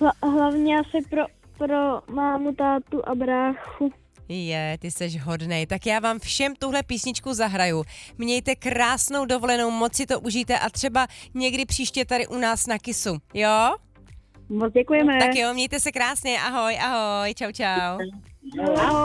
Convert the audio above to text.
Hlavně asi pro mámu, tátu a bráchu. Ty seš hodnej. Tak já vám všem tuhle písničku zahraju. Mějte krásnou dovolenou, moc si to užijte a třeba někdy příště tady u nás na Kisu. Jo? Moc děkujeme. Tak jo, mějte se krásně. Ahoj, ahoj. Čau, čau. Ahoj.